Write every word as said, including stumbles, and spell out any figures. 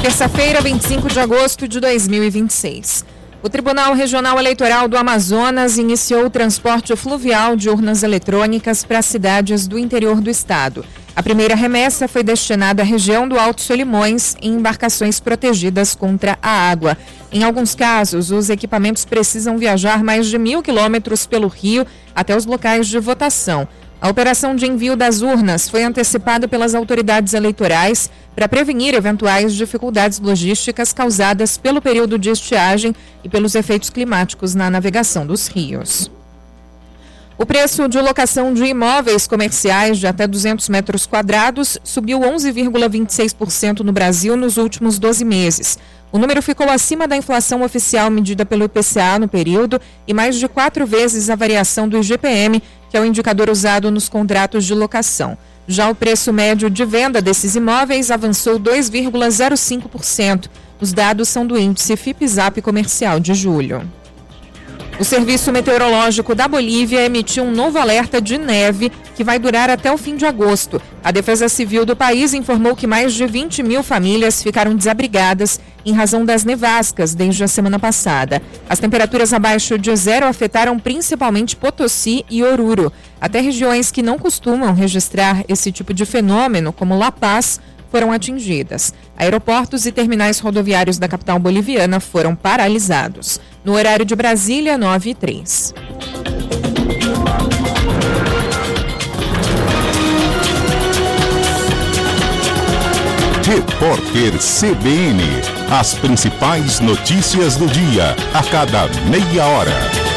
Terça-feira, vinte e cinco de agosto de dois mil e vinte e seis. O Tribunal Regional Eleitoral do Amazonas iniciou o transporte fluvial de urnas eletrônicas para cidades do interior do estado. A primeira remessa foi destinada à região do Alto Solimões em embarcações protegidas contra a água. Em alguns casos, os equipamentos precisam viajar mais de mil quilômetros pelo rio até os locais de votação. A operação de envio das urnas foi antecipada pelas autoridades eleitorais para prevenir eventuais dificuldades logísticas causadas pelo período de estiagem e pelos efeitos climáticos na navegação dos rios. O preço de locação de imóveis comerciais de até duzentos metros quadrados subiu onze vírgula vinte e seis por cento no Brasil nos últimos doze meses. O número ficou acima da inflação oficial medida pelo I P C A no período e mais de quatro vezes a variação do I G P M, que é o indicador usado nos contratos de locação. Já o preço médio de venda desses imóveis avançou dois vírgula zero cinco por cento. Os dados são do índice Fipzap comercial de julho. O Serviço Meteorológico da Bolívia emitiu um novo alerta de neve que vai durar até o fim de agosto. A Defesa Civil do país informou que mais de vinte mil famílias ficaram desabrigadas em razão das nevascas desde a semana passada. As temperaturas abaixo de zero afetaram principalmente Potosí e Oruro. Até regiões que não costumam registrar esse tipo de fenômeno, como La Paz, foram atingidas. Aeroportos e terminais rodoviários da capital boliviana foram paralisados. No horário de Brasília, nove e três. Repórter C B N. As principais notícias do dia, a cada meia hora.